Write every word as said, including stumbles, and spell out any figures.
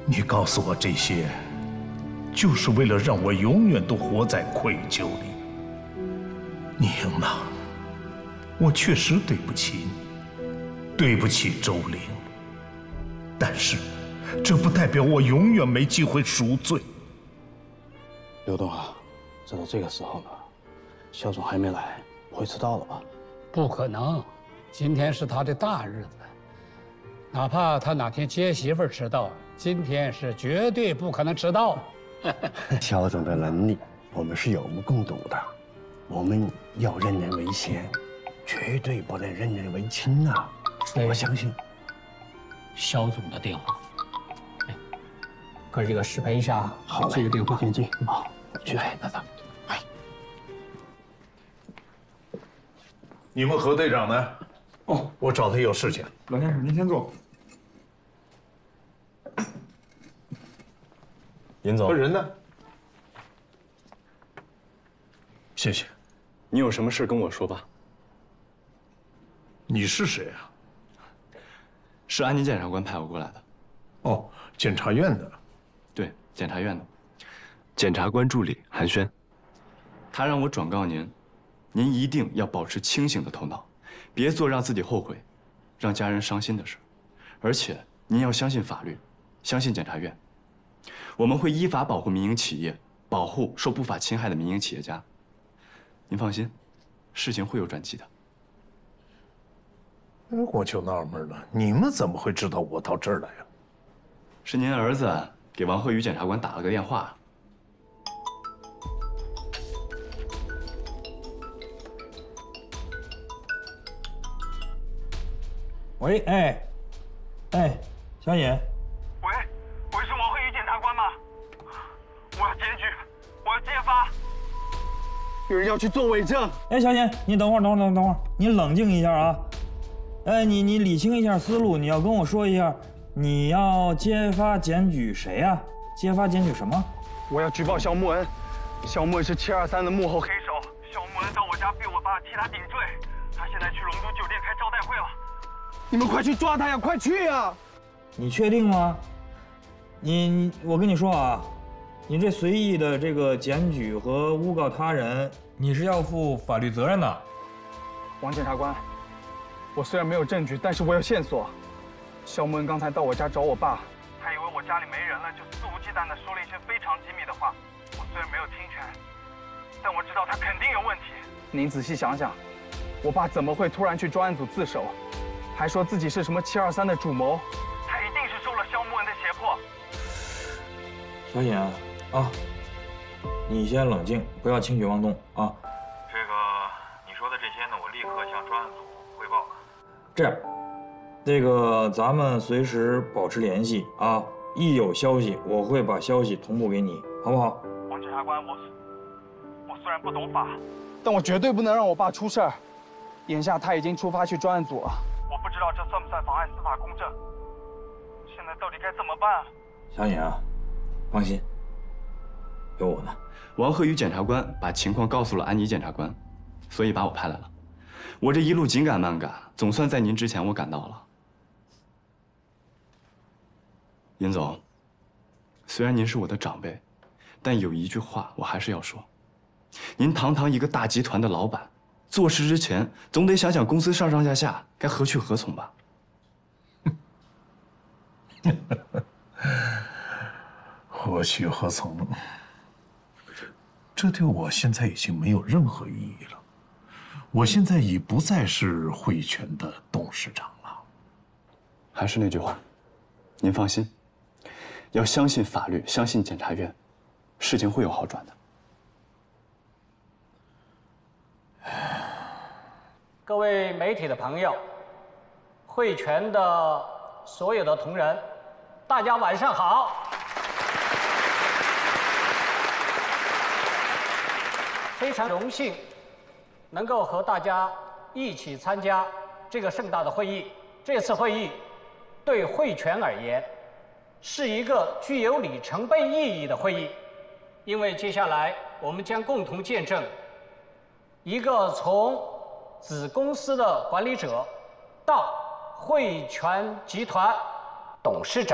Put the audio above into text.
你告诉我这些，就是为了让我永远都活在愧疚里。宁娜，我确实对不起你，对不起周玲。但是，这不代表我永远没机会赎罪。 刘东啊，这都这个时候了，肖总还没来，不会迟到了吧？ 不可能，今天是他的大日子，哪怕他哪天接媳妇迟到，今天是绝对不可能迟到。 肖总的能力，我们是有目共睹的。我们要任人唯贤，绝对不能任人唯亲啊！我相信。 肖总的电话，哎，哥几个适配一下。 好， 这个电话。 先进啊，去。哎，那咱，哎。 你们何队长呢？哦，我找他有事情。 老先生，您先坐。 林总， 人呢？谢谢。 你有什么事跟我说吧。 你是谁啊？ 是安妮检察官派我过来的。 哦，检察院的。 对，检察院的。检察官助理韩轩，他让我转告您，您一定要保持清醒的头脑，别做让自己后悔、让家人伤心的事。而且您要相信法律，相信检察院，我们会依法保护民营企业，保护受不法侵害的民营企业家。您放心，事情会有转机的。 哎，我就纳闷了，你们怎么会知道我到这儿来呀？ 是您儿子给王鹤宇检察官打了个电话。 喂，哎，哎，小野。 喂，喂，是王鹤宇检察官吗？我要检举，我要揭发。有人要去做伪证。 哎，小野，你等会儿，等会儿，等会儿，等会儿，你冷静一下啊。哎，你你理清一下思路，你要跟我说一下，你要揭发检举谁呀、啊？揭发检举什么？ 我要举报肖木恩，肖木恩是七二三的幕后黑手。肖木恩到我家逼我爸，替他顶罪。他现在去龙都酒店开招待会了。你们快去抓他呀！快去呀！ 你确定吗？你你，我跟你说啊，你这随意的这个检举和诬告他人，你是要负法律责任的。 王检察官，我虽然没有证据，但是我有线索。肖木恩刚才到我家找我爸，他以为我家里没人了，就肆无忌惮地说了一些非常机密的话。我虽然没有听全，但我知道他肯定有问题。您仔细想想，我爸怎么会突然去专案组自首？还说自己是什么七二三的主谋，他一定是受了肖木恩的胁迫。 小野啊，你先冷静，不要轻举妄动啊。 这个你说的这些呢，我立刻向专案组汇报。 这样，这个咱们随时保持联系啊，一有消息我会把消息同步给你，好不好？ 王检察官，我我虽然不懂法，但我绝对不能让我爸出事儿。眼下他已经出发去专案组了。我不知道这算不算妨碍司法公正，现在到底该怎么办啊？ 小野啊，放心，有我呢。 王鹤宇检察官把情况告诉了安妮检察官，所以把我派来了。我这一路紧赶慢赶，总算在您之前我赶到了。尹总，虽然您是我的长辈，但有一句话我还是要说：您堂堂一个大集团的老板，做事之前总得想想公司上上下下该何去何从吧？ 何去何从？这对我现在已经没有任何意义了。我现在已不再是汇泉的董事长了。 还是那句话，您放心，要相信法律，相信检察院，事情会有好转的。 各位媒体的朋友，汇泉的所有的同仁，大家晚上好。非常荣幸能够和大家一起参加这个盛大的会议。这次会议对汇泉而言是一个具有里程碑意义的会议，因为接下来我们将共同见证一个从子公司的管理者到汇泉集团董事长